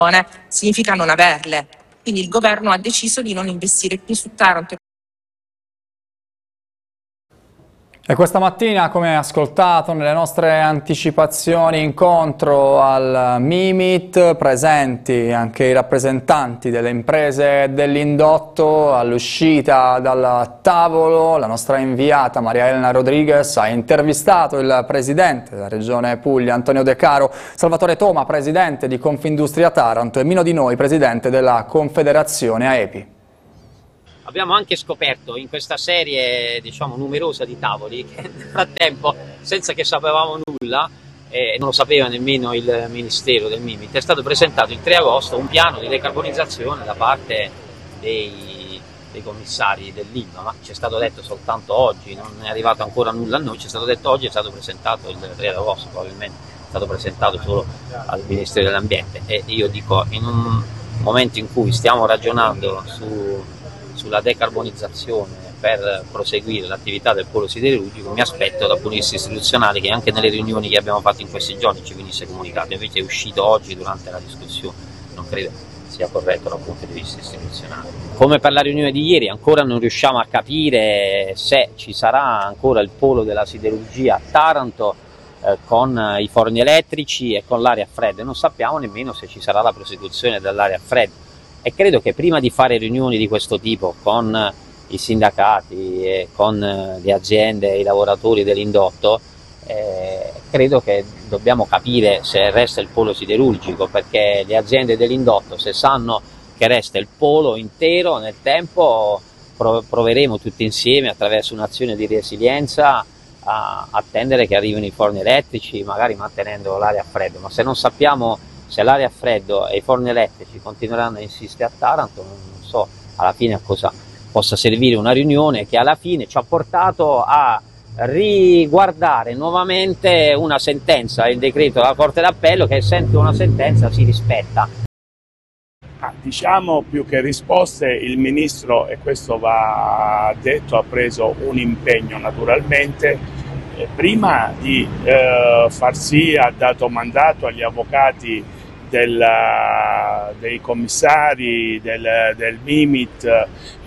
significa non averle. Quindi il governo ha deciso di non investire più su Taranto. E questa mattina, come ascoltato nelle nostre anticipazioni, incontro al Mimit, presenti anche i rappresentanti delle imprese dell'indotto. All'uscita dal tavolo la nostra inviata Maria Elena Rodriguez ha intervistato il presidente della regione Puglia, Antonio De Caro, Salvatore Toma, presidente di Confindustria Taranto, e Mino Di Noi, presidente della Confederazione AEPI. Abbiamo anche scoperto in questa serie, diciamo, numerosa di tavoli che nel frattempo, senza che sapevamo nulla, non lo sapeva nemmeno il Ministero del Mimit, è stato presentato il 3 agosto un piano di decarbonizzazione da parte dei commissari dell'ILVA, ma ci è stato detto soltanto oggi, non è arrivato ancora nulla a noi, ci è stato detto oggi, è stato presentato il 3 agosto, probabilmente è stato presentato solo al Ministero dell'Ambiente. E io dico, in un momento in cui stiamo ragionando sulla decarbonizzazione per proseguire l'attività del polo siderurgico, mi aspetto dal punto di vista istituzionale che anche nelle riunioni che abbiamo fatto in questi giorni ci venisse comunicato, invece è uscito oggi durante la discussione, non credo sia corretto dal punto di vista istituzionale. Come per la riunione di ieri, ancora non riusciamo a capire se ci sarà ancora il polo della siderurgia a Taranto con i forni elettrici e con l'aria fredda, non sappiamo nemmeno se ci sarà la prosecuzione dell'aria fredda. E credo che prima di fare riunioni di questo tipo con i sindacati e con le aziende e i lavoratori dell'indotto, credo che dobbiamo capire se resta il polo siderurgico, perché le aziende dell'indotto, se sanno che resta il polo intero nel tempo, proveremo tutti insieme attraverso un'azione di resilienza a attendere che arrivino i forni elettrici, magari mantenendo l'aria a freddo, ma se non sappiamo se l'aria a freddo e i forni elettrici continueranno a insistere a Taranto, non so alla fine a cosa possa servire una riunione che alla fine ci ha portato a riguardare nuovamente una sentenza, il decreto della Corte d'Appello, che essendo una sentenza si rispetta. Diciamo, più che risposte, il Ministro, e questo va detto, ha preso un impegno naturalmente. Prima di far sì, ha dato mandato agli avvocati dei commissari del Mimit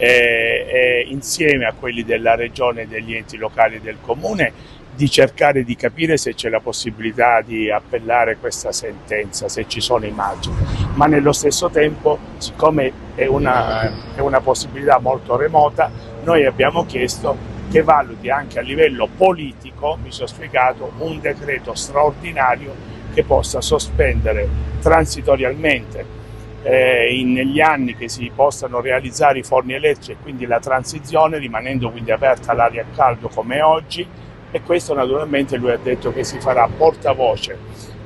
e insieme a quelli della Regione e degli enti locali del Comune di cercare di capire se c'è la possibilità di appellare questa sentenza, se ci sono i margini, ma nello stesso tempo, siccome è una possibilità molto remota, noi abbiamo chiesto che valuti anche a livello politico, mi sono spiegato, un decreto straordinario che possa sospendere transitorialmente negli anni che si possano realizzare i forni elettrici e quindi la transizione, rimanendo quindi aperta l'aria a caldo come oggi, e questo naturalmente lui ha detto che si farà portavoce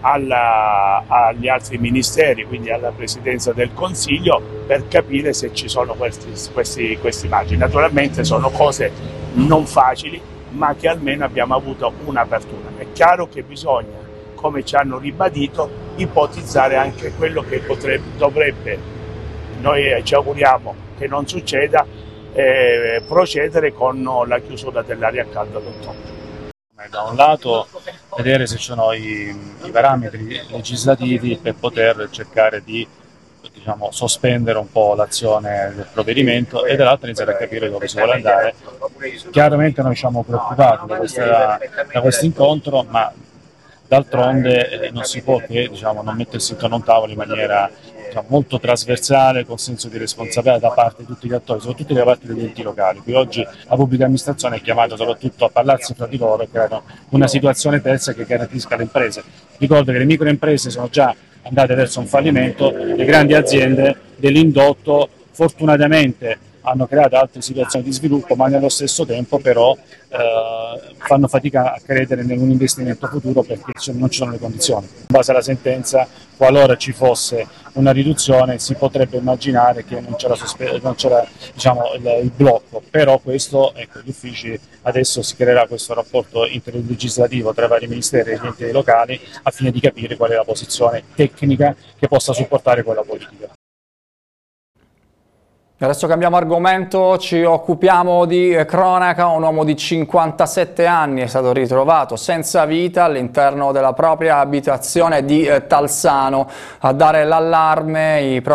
agli altri ministeri, quindi alla Presidenza del Consiglio, per capire se ci sono questi margini. Naturalmente sono cose non facili, ma che almeno abbiamo avuto un'apertura. È chiaro che bisogna, come ci hanno ribadito, ipotizzare anche quello che dovrebbe, noi ci auguriamo che non succeda, procedere con la chiusura dell'aria a caldo d'ottobre. Da un lato vedere se ci sono i parametri legislativi per poter cercare di, diciamo, sospendere un po' l'azione del provvedimento, e dall'altro iniziare a capire dove si vuole andare. Chiaramente noi siamo preoccupati da questo incontro, ma d'altronde non si può che, diciamo, non mettersi intorno a un tavolo in maniera, diciamo, molto trasversale, con senso di responsabilità da parte di tutti gli attori, soprattutto da parte degli enti locali. Qui oggi la pubblica amministrazione è chiamata soprattutto a parlarsi fra di loro e creare una situazione terza che garantisca le imprese. Ricordo che le microimprese sono già andate verso un fallimento, le grandi aziende dell'indotto fortunatamente hanno creato altre situazioni di sviluppo, ma nello stesso tempo però fanno fatica a credere in un investimento futuro perché non ci sono le condizioni. In base alla sentenza, qualora ci fosse una riduzione, si potrebbe immaginare che non c'era diciamo, il blocco, però questo, ecco, gli uffici adesso si creerà questo rapporto interlegislativo tra i vari ministeri e gli enti locali al fine di capire qual è la posizione tecnica che possa supportare quella politica. Adesso cambiamo argomento, ci occupiamo di cronaca. Un uomo di 57 anni è stato ritrovato senza vita all'interno della propria abitazione di Talsano. A dare l'allarme i